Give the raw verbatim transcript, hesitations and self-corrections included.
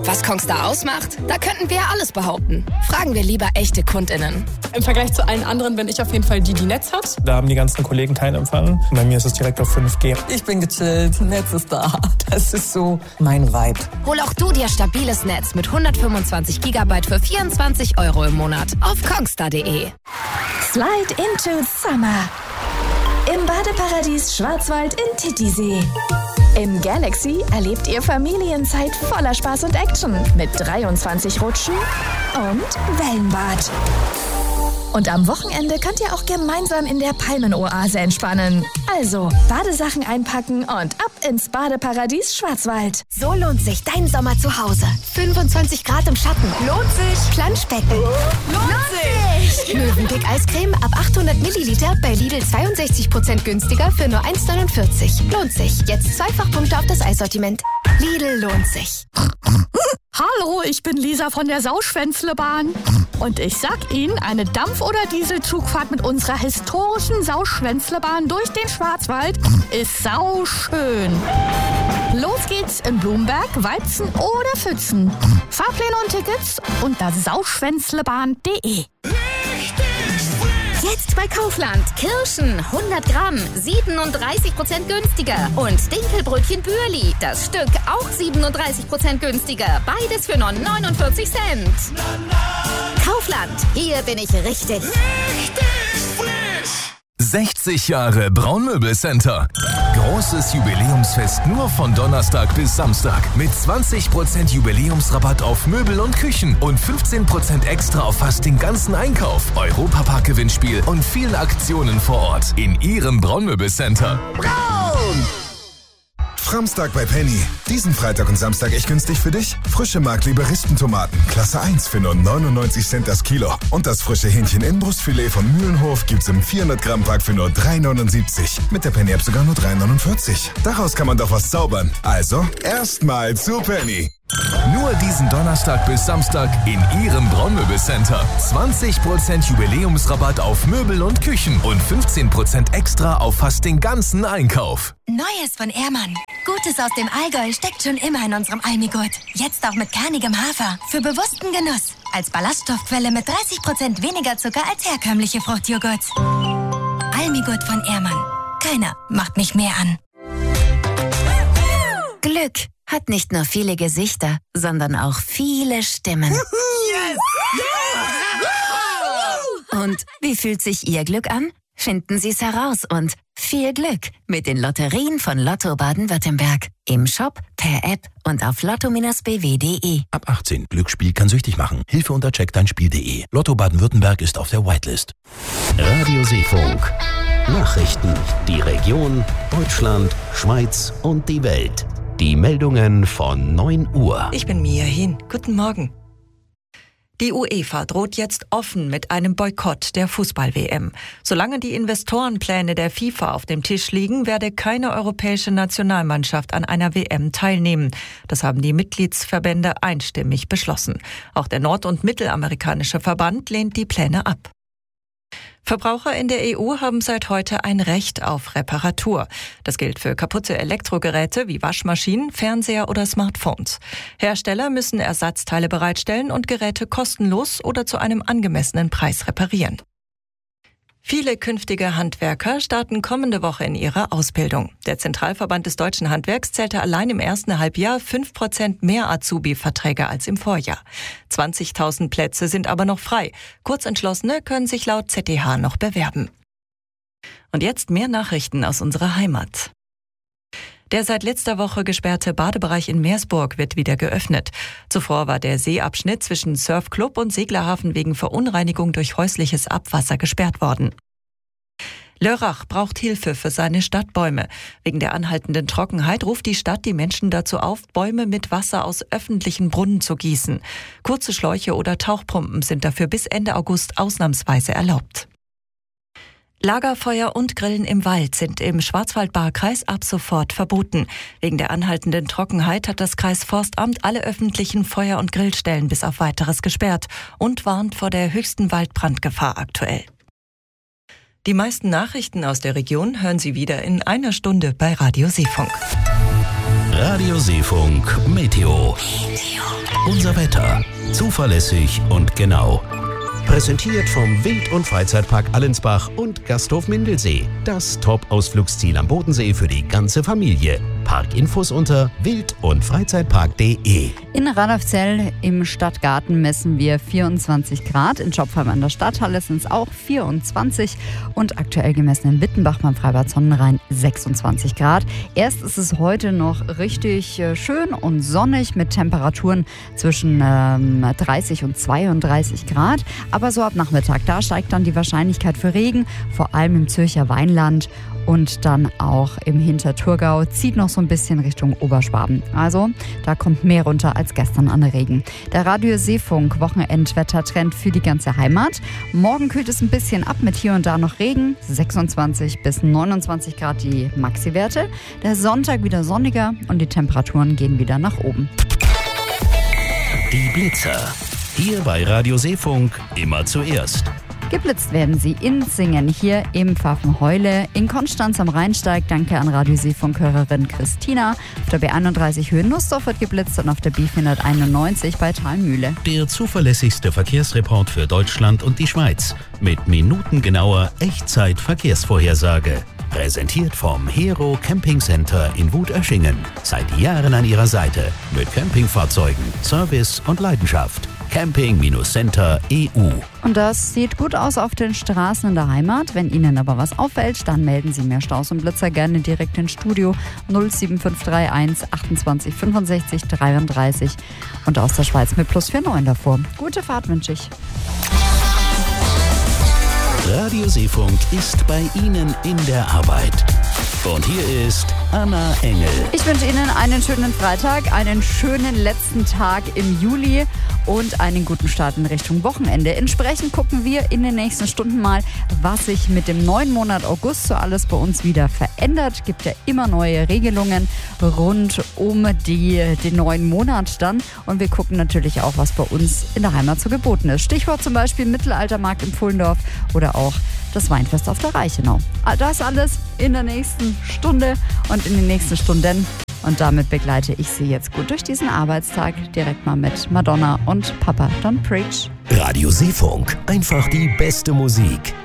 Was Kongstar ausmacht? Da könnten wir alles behaupten. Fragen wir lieber echte KundInnen. Im Vergleich zu allen anderen bin ich auf jeden Fall die, die Netz hat. Da haben die ganzen Kollegen keinen Empfang. Bei mir ist es direkt auf fünf G. Ich bin gechillt, Netz ist da. Das ist so mein Vibe. Hol auch du dir stabiles Netz mit hundertfünfundzwanzig Gigabyte für vierundzwanzig Euro im Monat auf kongstar punkt de. Slide into Summer. Im Badeparadies Schwarzwald in Titisee. Im Galaxy erlebt ihr Familienzeit voller Spaß und Action mit dreiundzwanzig Rutschen und Wellenbad. Und am Wochenende könnt ihr auch gemeinsam in der Palmenoase entspannen. Also Badesachen einpacken und ab ins Badeparadies Schwarzwald. So lohnt sich dein Sommer zu Hause. fünfundzwanzig Grad im Schatten. Lohnt sich. Planschbecken. Lohnt, lohnt sich. Mövenpick Eiscreme ab achthundert Milliliter bei Lidl zweiundsechzig Prozent günstiger für nur eins neunundvierzig. Lohnt sich. Jetzt Zweifachpunkte auf das Eissortiment. Lidl lohnt sich. Hallo, ich bin Lisa von der Sauschwänzlebahn. Und ich sag Ihnen, eine Dampf- oder Dieselzugfahrt mit unserer historischen Sauschwänzlebahn durch den Schwarzwald ist sauschön. Los geht's in Blumberg, Weizen oder Pfützen. Fahrpläne und Tickets unter sauschwänzlebahn punkt de. Jetzt bei Kaufland. Kirschen hundert Gramm, siebenunddreißig Prozent günstiger. Und Dinkelbrötchen Bürli, das Stück auch siebenunddreißig Prozent günstiger. Beides für nur neunundvierzig Cent. Kaufland, hier bin ich richtig. Richtig frisch. sechzig Jahre Braunmöbelcenter. Großes Jubiläumsfest nur von Donnerstag bis Samstag. Mit zwanzig Prozent Jubiläumsrabatt auf Möbel und Küchen und fünfzehn Prozent extra auf fast den ganzen Einkauf. Europapark-Gewinnspiel und vielen Aktionen vor Ort in Ihrem Braunmöbelcenter. Braun! Framstag bei Penny. Diesen Freitag und Samstag echt günstig für dich. Frische Mark-Liberistentomaten, Klasse eins für nur neunundneunzig Cent das Kilo. Und das frische Hähnchen Inbrustfilet von Mühlenhof gibt's im vierhundert Gramm Pack für nur drei neunundsiebzig. Mit der Penny-App sogar nur drei neunundvierzig. Daraus kann man doch was zaubern. Also, erstmal zu Penny. Nur diesen Donnerstag bis Samstag in Ihrem Braunmöbelcenter. zwanzig Prozent Jubiläumsrabatt auf Möbel und Küchen und fünfzehn Prozent extra auf fast den ganzen Einkauf. Neues von Ehrmann. Gutes aus dem Allgäu steckt schon immer in unserem Almigurt. Jetzt auch mit kernigem Hafer. Für bewussten Genuss. Als Ballaststoffquelle mit dreißig Prozent weniger Zucker als herkömmliche Fruchtjoghurts. Almigurt von Ehrmann. Keiner macht mich mehr an. Glück hat nicht nur viele Gesichter, sondern auch viele Stimmen. Yes! Und wie fühlt sich Ihr Glück an? Finden Sie es heraus und viel Glück mit den Lotterien von Lotto Baden-Württemberg. Im Shop, per App und auf lotto Bindestrich b w punkt de. Ab achtzehn. Glücksspiel kann süchtig machen. Hilfe unter check dein Spiel punkt de. Lotto Baden-Württemberg ist auf der Whitelist. Radio Seefunk. Nachrichten. Die Region, Deutschland, Schweiz und die Welt. Die Meldungen von neun Uhr. Ich bin Mia Hin. Guten Morgen. Die UEFA droht jetzt offen mit einem Boykott der Fußball-W M. Solange die Investorenpläne der FIFA auf dem Tisch liegen, werde keine europäische Nationalmannschaft an einer W M teilnehmen. Das haben die Mitgliedsverbände einstimmig beschlossen. Auch der nord- und mittelamerikanische Verband lehnt die Pläne ab. Verbraucher in der E U haben seit heute ein Recht auf Reparatur. Das gilt für kaputte Elektrogeräte wie Waschmaschinen, Fernseher oder Smartphones. Hersteller müssen Ersatzteile bereitstellen und Geräte kostenlos oder zu einem angemessenen Preis reparieren. Viele künftige Handwerker starten kommende Woche in ihre Ausbildung. Der Zentralverband des deutschen Handwerks zählte allein im ersten Halbjahr fünf Prozent mehr Azubi-Verträge als im Vorjahr. zwanzigtausend Plätze sind aber noch frei. Kurzentschlossene können sich laut Z D H noch bewerben. Und jetzt mehr Nachrichten aus unserer Heimat. Der seit letzter Woche gesperrte Badebereich in Meersburg wird wieder geöffnet. Zuvor war der Seeabschnitt zwischen Surfclub und Seglerhafen wegen Verunreinigung durch häusliches Abwasser gesperrt worden. Lörrach braucht Hilfe für seine Stadtbäume. Wegen der anhaltenden Trockenheit ruft die Stadt die Menschen dazu auf, Bäume mit Wasser aus öffentlichen Brunnen zu gießen. Kurze Schläuche oder Tauchpumpen sind dafür bis Ende August ausnahmsweise erlaubt. Lagerfeuer und Grillen im Wald sind im Schwarzwald-Baar-Kreis ab sofort verboten. Wegen der anhaltenden Trockenheit hat das Kreisforstamt alle öffentlichen Feuer- und Grillstellen bis auf Weiteres gesperrt und warnt vor der höchsten Waldbrandgefahr aktuell. Die meisten Nachrichten aus der Region hören Sie wieder in einer Stunde bei Radio Seefunk. Radio Seefunk Meteo. Unser Wetter. Zuverlässig und genau. Präsentiert vom Wild- und Freizeitpark Allensbach und Gasthof Mindelsee. Das Top-Ausflugsziel am Bodensee für die ganze Familie. Parkinfos unter wild- und freizeitpark punkt de. In Radolfzell im Stadtgarten messen wir vierundzwanzig Grad. In Schopfheim an der Stadthalle sind es auch vierundzwanzig. Und aktuell gemessen in Wittenbach beim Freibad Sonnenrhein sechsundzwanzig Grad. Erst ist es heute noch richtig schön und sonnig mit Temperaturen zwischen ähm, dreißig und zweiunddreißig Grad. Aber so ab Nachmittag, da steigt dann die Wahrscheinlichkeit für Regen, vor allem im Zürcher Weinland und dann auch im Hinterthurgau, zieht noch so ein bisschen Richtung Oberschwaben. Also da kommt mehr runter als gestern an Regen. Der Radio Seefunk Wochenendwettertrend für die ganze Heimat. Morgen kühlt es ein bisschen ab mit hier und da noch Regen, sechsundzwanzig bis neunundzwanzig Grad die Maxi-Werte. Der Sonntag wieder sonniger und die Temperaturen gehen wieder nach oben. Die Blitzer. Hier bei Radio Seefunk immer zuerst. Geblitzt werden sie in Singen, hier im Pfaffenheule, in Konstanz am Rheinsteig. Danke an Radio Seefunk-Hörerin Christina. Auf der B einunddreißig Höhe Nussdorf wird geblitzt und auf der B vierhunderteinundneunzig bei Thalmühle. Der zuverlässigste Verkehrsreport für Deutschland und die Schweiz. Mit minutengenauer Echtzeit-Verkehrsvorhersage. Präsentiert vom Hero Camping Center in Wutöschingen. Seit Jahren an ihrer Seite. Mit Campingfahrzeugen, Service und Leidenschaft. Camping Center E U. Und das sieht gut aus auf den Straßen in der Heimat. Wenn Ihnen aber was auffällt, dann melden Sie mehr Staus und Blitzer gerne direkt ins Studio null sieben fünf drei eins achtundzwanzig fünfundsechzig dreiunddreißig und aus der Schweiz mit plus neun davor. Gute Fahrt wünsche ich. Radio Seefunk ist bei Ihnen in der Arbeit. Und hier ist Anna Engel. Ich wünsche Ihnen einen schönen Freitag, einen schönen letzten Tag im Juli und einen guten Start in Richtung Wochenende. Entsprechend gucken wir in den nächsten Stunden mal, was sich mit dem neuen Monat August so alles bei uns wieder verändert. Gibt ja immer neue Regelungen rund um die, den neuen Monat dann. Und wir gucken natürlich auch, was bei uns in der Heimat so geboten ist. Stichwort zum Beispiel Mittelaltermarkt in Pfullendorf oder auch das Weinfest auf der Reichenau. Das alles in der nächsten Stunde und in den nächsten Stunden. Und damit begleite ich Sie jetzt gut durch diesen Arbeitstag direkt mal mit Madonna und Papa Don't Preach. Radio Seefunk, einfach die beste Musik.